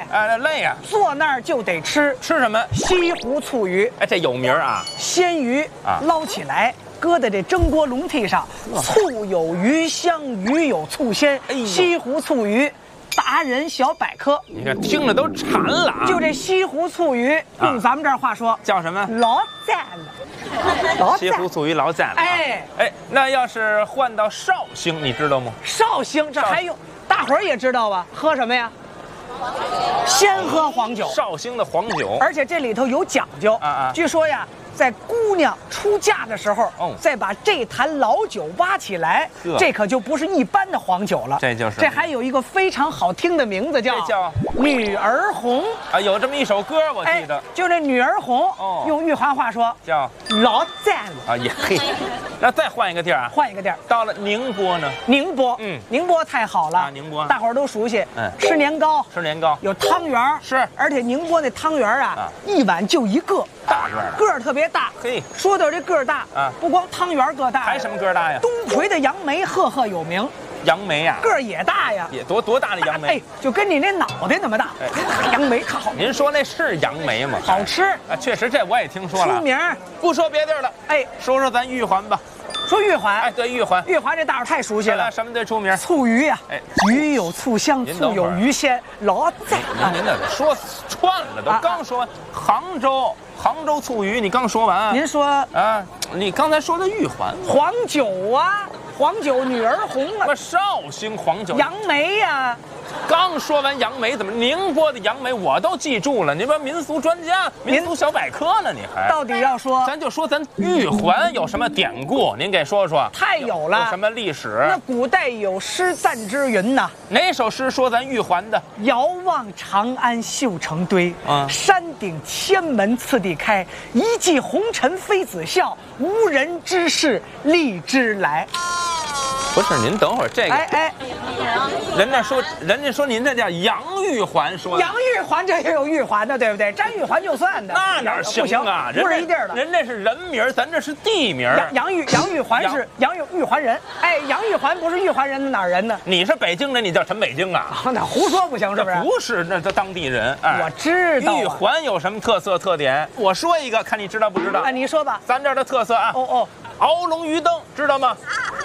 累呀。 坐那儿就得吃吃什么？ 西湖醋鱼。 哎，这有名啊。 鲜鱼捞起来，搁在这蒸锅笼屉上，醋有鱼香，鱼有醋鲜。西湖醋鱼。达人小百科， 你看听着都馋了啊！ 就这西湖醋鱼，用咱们这儿话说叫什么？ 老赞了，老赞。 西湖醋鱼老赞了。 哎， 那要是换到绍兴，你知道吗？ 绍兴这还有，大伙儿也知道吧？喝什么呀？先喝黄酒。 绍兴的黄酒， 而且这里头有讲究据说呀。在姑娘出嫁的时候，再把这坛老酒挖起来，这可就不是一般的黄酒了。这还有一个非常好听的名字，叫《女儿红》 啊，有这么一首歌，我记得。 就这《女儿红》，用玉环话说叫老赞了啊！也嘿，那再换一个地儿啊， 换一个地儿， 到了宁波呢？ 宁波，宁波太好了啊！宁波， 大伙儿都熟悉，吃年糕， 吃年糕， 有汤圆是， 而且宁波那汤圆啊，一碗就一个， 大个儿， 个儿特别大。 嘿， 说到这个儿大啊，不光汤圆个大， 还什么个大呀？ 东魁的杨梅赫有名。 杨梅呀， 个儿也大呀， 也多大的杨梅？ 哎，就跟你那脑袋那么大。杨梅可好。 您说那是杨梅吗？ 好吃啊，确实这我也听说了。 出名。 不说别地儿了，说说咱玉环吧。 说玉环， 对玉环， 玉环这大伙太熟悉了。 什么最出名？ 醋鱼呀，鱼有醋香，醋有鱼鲜，老赞。 您这说串了，都刚说完杭州醋鱼，你刚说完。 您说啊，你刚才说的玉环黄酒啊，黄酒女儿红啊， 不绍兴黄酒杨梅呀。 刚说完杨梅，怎么宁波的杨梅我都记住了？你说民俗专家、民俗小百科呢？你还到底要说？ 咱就说咱玉环有什么典故，您给说说。 太有了， 有什么历史？ 那古代有诗赞之云呐。 哪首诗说咱玉环的？ 遥望长安绣成堆，山顶千门次第开。一骑红尘妃子笑，无人知是荔枝来。 不是，您等会儿这个，人家说您这叫杨玉环，说杨玉环这也有玉环的，对不对？沾玉环就算的， 那哪行啊？ 不是一地儿的， 人家是人名，咱这是地名。 杨玉环是玉环人，杨玉环不是玉环人，哪儿人呢？ 你是北京人，你叫陈北京啊？ 那胡说不行，是不是？ 不是，那这当地人。 我知道。 玉环有什么特色特点？我说一个，看你知道不知道？ 你说吧。 咱这儿的特色啊。鳌龙鱼灯，知道吗？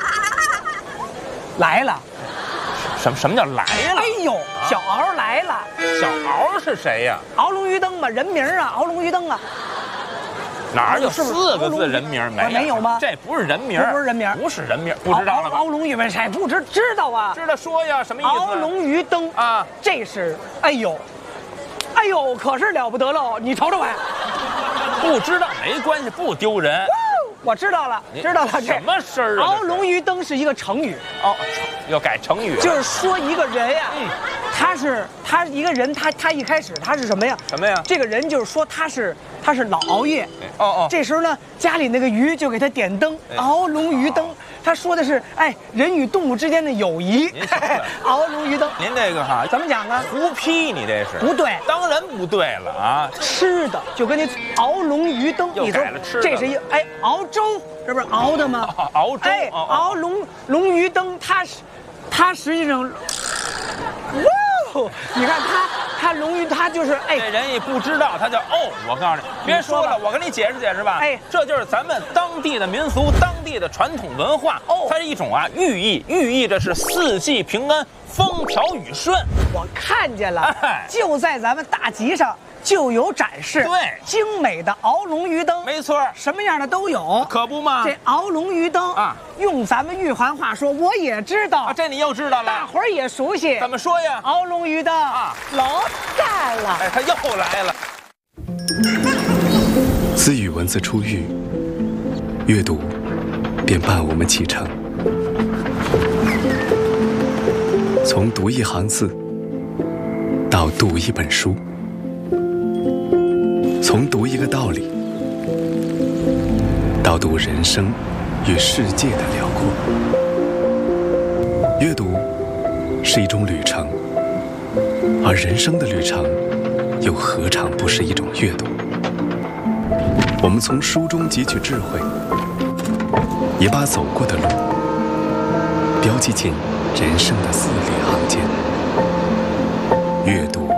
来了， 什么叫来了？ 哎呦，小鳌来了。 小鳌是谁呀？ 鳌龙鱼灯嘛，人名啊，鳌龙鱼灯啊。 哪有4个字人名？ 没有吗？ 这不是人名， 不是人名， 不是人名，不知道了吧？ 鳌龙鱼灯谁不知道啊？ 知道说呀，什么意思？ 鳌龙鱼灯啊，这是哎呦，可是了不得喽！你瞅瞅我， 不知道没关系，不丢人。 我知道了。 什么事儿啊？ 鳌龙鱼灯是一个成语。 要改成语， 就是说一个人呀，他一个人，他一开始他是什么呀？ 什么呀？ 这个人就是说他是老熬夜。这时候呢，家里那个鱼就给他点灯，鳌龙鱼灯。他说的是人与动物之间的友谊。鳌龙鱼灯， 您这个哈怎么讲啊？ 胡批，你这是不对， 当然不对了啊！ 吃的就跟那鳌龙鱼灯， 又改了吃的， 这是一熬粥，这不是熬的吗？ 熬粥， 熬龙鱼灯，它实际上，你看它龙鱼，它就是这人也不知道，他叫我告诉你，别说了，我跟你解释解释吧。这就是咱们当地的民俗，当地的传统文化。它是一种寓意着是4季平安、风调雨顺。 我看见了，就在咱们大集上就有展示， 对， 精美的鳌龙鱼灯， 没错， 什么样的都有， 可不嘛。 这鳌龙鱼灯啊，用咱们玉环话说，我也知道， 这你又知道了， 大伙儿也熟悉。 怎么说呀？ 鳌龙鱼灯啊，老赞了。 他又来了。 自语文字出狱，阅读便伴我们启程。从读一行字到读一本书，从读一个道理到读人生与世界的辽阔。阅读是一种旅程，而人生的旅程又何尝不是一种阅读？我们从书中汲取智慧，也把走过的路标记进人生的字里行间。阅读